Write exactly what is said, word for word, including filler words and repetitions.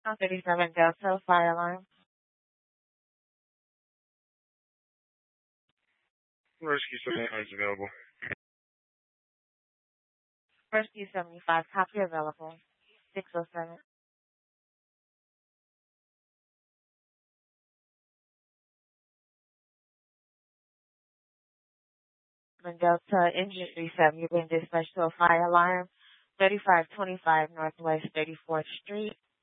On thirty-seven Delta, fire alarm. Rescue seventy-five is available. Rescue seventy-five, copy available. six oh seven. Delta, engine three seven, you've been dispatched to a fire alarm. thirty-five twenty-five Northwest thirty-fourth Street.